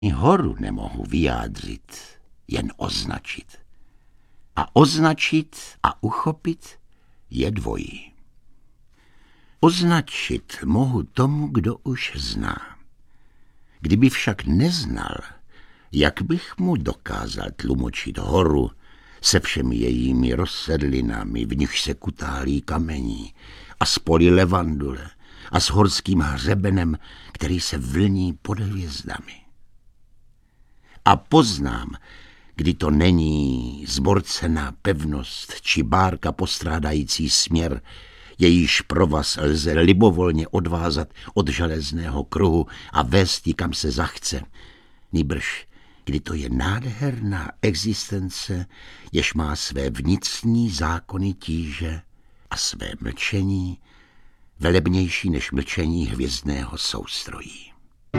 Horu nemohu vyjádřit, jen označit. A označit a uchopit je dvojí. Označit mohu tomu, kdo už zná. Kdyby však neznal, jak bych mu dokázal tlumočit horu se všemi jejími rozsedlinami, v nichž se kutálí kamení, a s poli levandule a s horským hřebenem, který se vlní pod hvězdami. A poznám, kdy to není zborcená pevnost či bárka postrádající směr, jejíž provaz lze libovolně odvázat od železného kruhu a vést ji, kam se zachce, nýbrž kdy to je nádherná existence, jež má své vnitřní zákony tíže a své mlčení, velebnější než mlčení hvězdného soustrojí.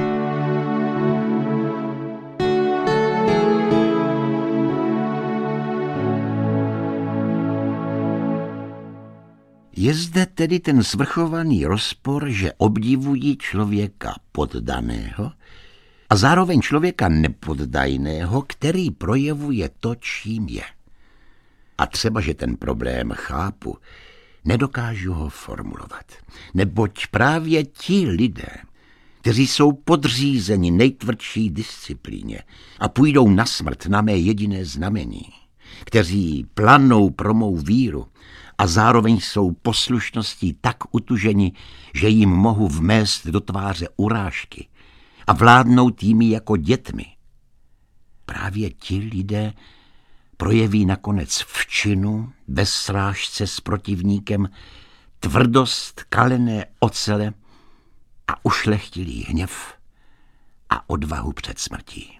Je zde tedy ten svrchovaný rozpor, že obdivují člověka poddaného a zároveň člověka nepoddajného, který projevuje to, čím je. A třeba, že ten problém chápu, nedokážu ho formulovat, neboť právě ti lidé, kteří jsou podřízeni nejtvrdší disciplíně a půjdou na smrt na mé jediné znamení, kteří planou pro mou víru a zároveň jsou poslušností tak utuženi, že jim mohu vmést do tváře urážky a vládnout jimi jako dětmi. Právě ti lidé projeví nakonec v činu, bez srážce s protivníkem, tvrdost kalené ocele a ušlechtilý hněv a odvahu před smrtí.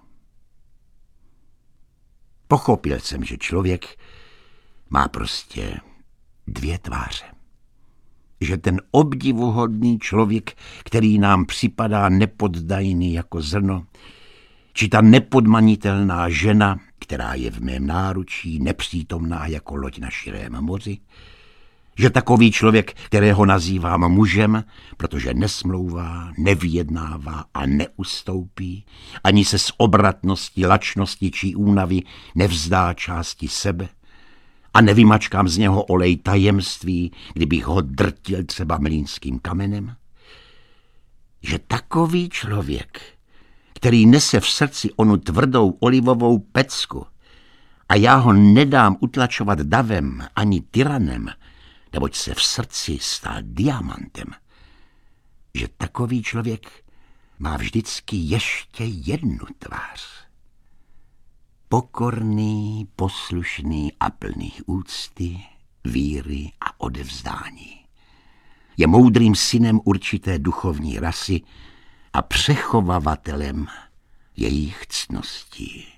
Pochopil jsem, že člověk má prostě dvě tváře. Že ten obdivuhodný člověk, který nám připadá nepoddajný jako zrno, či ta nepodmanitelná žena, která je v mém náručí nepřítomná jako loď na širém moři, že takový člověk, kterého nazývám mužem, protože nesmlouvá, nevyjednává a neustoupí, ani se z obratnosti, lačnosti či únavy nevzdá části sebe, a nevymačkám z něho olej tajemství, kdybych ho drtil třeba mlýnským kamenem? Že takový člověk, který nese v srdci onu tvrdou olivovou pecku a já ho nedám utlačovat davem ani tyranem, neboť se v srdci stal diamantem, že takový člověk má vždycky ještě jednu tvář. Pokorný, poslušný a plný úcty, víry a odevzdání. Je moudrým synem určité duchovní rasy a přechovavatelem jejich ctností.